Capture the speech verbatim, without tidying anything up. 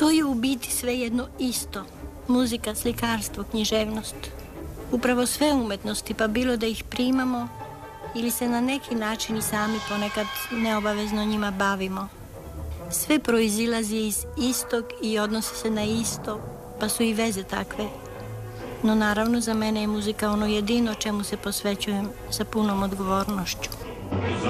To je u biti sve jedno isto. Muzika, slikarstvo, književnost. Upravo sve umetnosti, pa bilo da ih primamo ili se na neki način i sami ponekad neobavezno njima bavimo. Sve proizilazi iz istog i odnosi se na isto, pa su i veze takve. No naravno za mene je muzika ono jedino čemu se posvećujem sa punom odgovornošću.